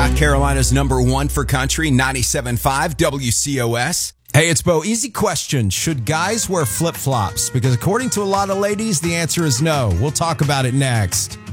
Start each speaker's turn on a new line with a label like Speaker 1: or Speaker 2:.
Speaker 1: South Carolina's number one for country, 97.5 WCOS.
Speaker 2: Hey, it's Bo. Easy question. Should guys wear flip-flops? Because according to a lot of ladies, the answer is no. We'll talk about it next.